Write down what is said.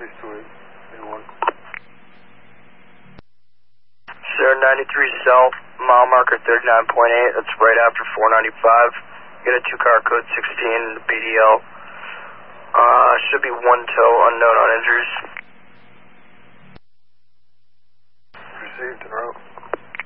628, anyone? Sierra 93 South, mile marker 39.8, that's right after 495. Get a 2-car code 16, BDL. Should be one tow, unknown on injuries.